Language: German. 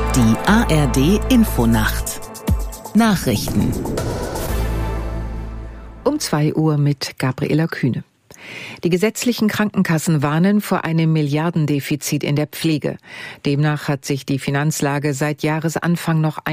Die ARD Infonacht. Nachrichten. Um 2 Uhr mit Gabriela Kühne. Die gesetzlichen Krankenkassen warnen vor einem Milliardendefizit in der Pflege. Demnach hat sich die Finanzlage seit Jahresanfang noch